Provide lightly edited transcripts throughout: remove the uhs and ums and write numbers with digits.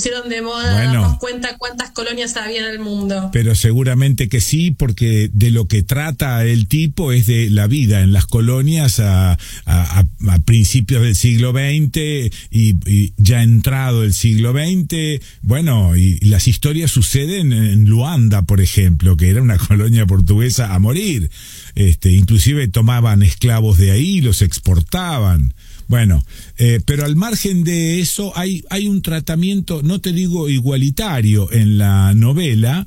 pusieron de moda darnos cuenta cuántas colonias había en el mundo. Pero seguramente que sí, porque de lo que trata el tipo es de la vida en las colonias a principios del siglo XX y ya entrado el siglo XX. Bueno, y las historias suceden en Luanda, por ejemplo, que era una colonia portuguesa a morir. Inclusive tomaban esclavos de ahí y los exportaban. Bueno, pero al margen de eso hay un tratamiento, no te digo igualitario en la novela,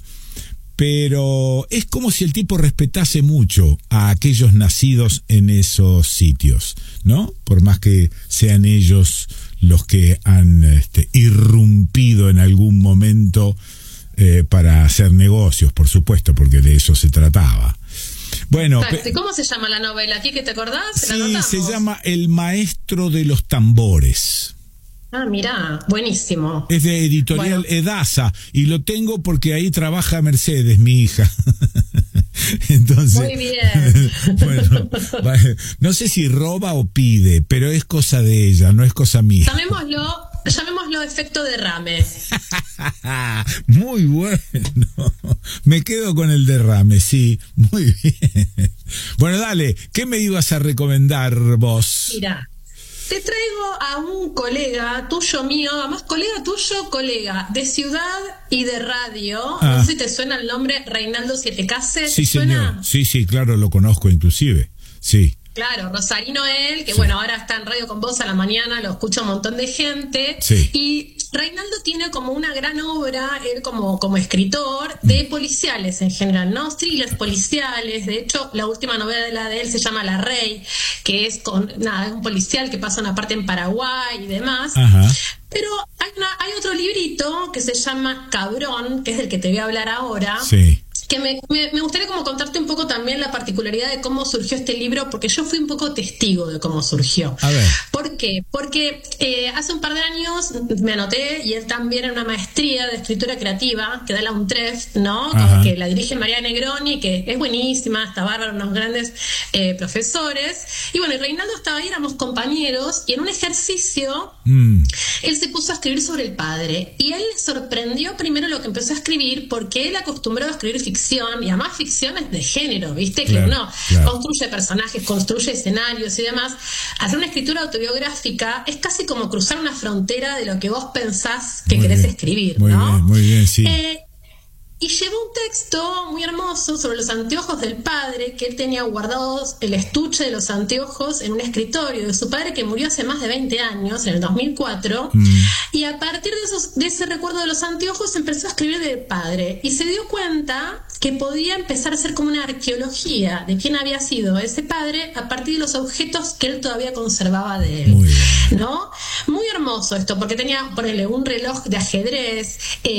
pero es como si el tipo respetase mucho a aquellos nacidos en esos sitios, ¿no? Por más que sean ellos los que han irrumpido en algún momento para hacer negocios, por supuesto, porque de eso se trataba. Bueno, ¿cómo se llama la novela? ¿Aquí que te acordás? Sí, se llama El maestro de los tambores. Ah, mirá, buenísimo. Es de editorial Edasa y lo tengo porque ahí trabaja Mercedes, mi hija. Entonces, muy bien. Bueno, no sé si roba o pide, pero es cosa de ella, no es cosa mía. Llamémoslo efecto derrame. Muy bueno. Me quedo con el derrame, sí. Muy bien. Bueno, dale, ¿qué me ibas a recomendar vos? Mirá, te traigo a un colega tuyo, mío, además colega tuyo, colega de ciudad y de radio. No sé si te suena el nombre Reinaldo Sietecase. Sí, señor. Sí, claro, lo conozco inclusive. Sí. Claro, rosarino él, que sí. Bueno, ahora está en Radio con Vos a la mañana, lo escucha un montón de gente. Sí. Y Reinaldo tiene como una gran obra, él como escritor, de policiales en general, ¿no? Thrillers policiales. De hecho, la última novela de él se llama La Rey, que es un policial que pasa una parte en Paraguay y demás. Ajá. Pero hay otro librito que se llama Cabrón, que es del que te voy a hablar ahora. Sí. Que me gustaría como contarte un poco también la particularidad de cómo surgió este libro, porque yo fui un poco testigo de cómo surgió. A ver. ¿Por qué? Porque hace un par de años me anoté, y él también en una maestría de escritura creativa que da la UNTREF, ¿no? Que la dirige María Negroni, que es buenísima, está bárbara, unos grandes profesores. Y bueno, y Reinaldo estaba ahí, éramos compañeros, y en un ejercicio él se puso a escribir sobre el padre. Y él le sorprendió primero lo que empezó a escribir, porque él acostumbrado a escribir ficción, y además ficciones de género, ¿viste? Claro, que uno construye personajes, construye escenarios y demás. Hacer una escritura autobiográfica es casi como cruzar una frontera de lo que vos pensás que querés escribir, ¿no? Muy bien, sí. Y llevó un texto muy hermoso sobre los anteojos del padre, que él tenía guardados el estuche de los anteojos en un escritorio de su padre, que murió hace más de 20 años, en el 2004. Y a partir de ese recuerdo de los anteojos empezó a escribir del padre. Y se dio cuenta que podía empezar a hacer como una arqueología de quién había sido ese padre a partir de los objetos que él todavía conservaba de él. ¿No? Muy hermoso esto, porque tenía, ponele, un reloj de ajedrez,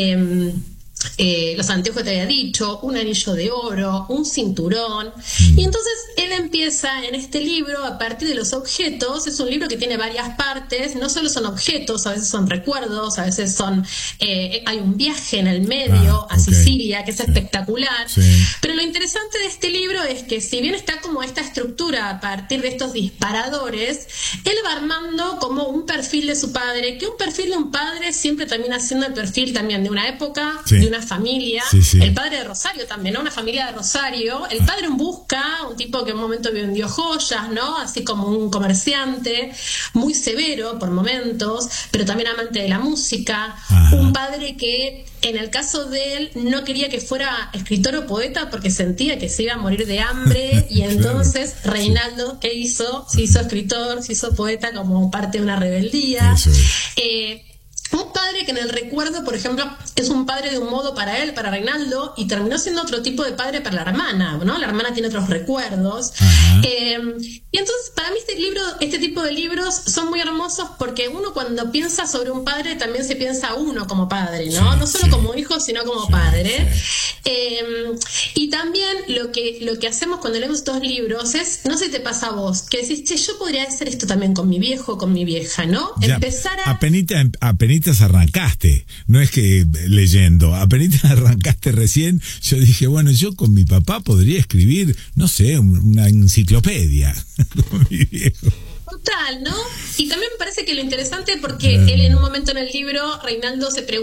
los anteojos que te había dicho, un anillo de oro, un cinturón. Y entonces él empieza en este libro a partir de los objetos. Es un libro que tiene varias partes, no solo son objetos, a veces son recuerdos, a veces son hay un viaje en el medio a Sicilia, que es espectacular. Pero lo interesante de este libro es que, si bien está como esta estructura a partir de estos disparadores, él va armando como un perfil de su padre, que un perfil de un padre siempre termina siendo el perfil también de una época, de una familia. El padre de Rosario también, ¿no? Una familia de Rosario. El padre en busca, un tipo que en un momento vendió joyas, ¿no? Así como un comerciante, muy severo por momentos, pero también amante de la música. Un padre que, en el caso de él, no quería que fuera escritor o poeta porque sentía que se iba a morir de hambre. Y entonces Reinaldo, ¿qué hizo? Se hizo escritor, se hizo poeta como parte de una rebeldía. Un padre que en el recuerdo, por ejemplo, es un padre de un modo para él, para Reinaldo, y terminó siendo otro tipo de padre para la hermana, ¿no? La hermana tiene otros recuerdos. Y entonces, para mí este tipo de libros son muy hermosos, porque uno, cuando piensa sobre un padre, también se piensa a uno como padre, ¿no? No solo como hijo, sino como padre. Y también lo que hacemos cuando leemos estos libros es, no sé si te pasa a vos, que decís, che, yo podría hacer esto también con mi viejo, con mi vieja, ¿no? Ya, empezar a... Apenitas arrancaste, no es que leyendo, apenitas arrancaste recién. Yo dije, bueno, yo con mi papá podría escribir, no sé, una enciclopedia con mi viejo. Total, ¿no? Y también me parece que lo interesante, porque él en un momento en el libro, Reinaldo se pregunta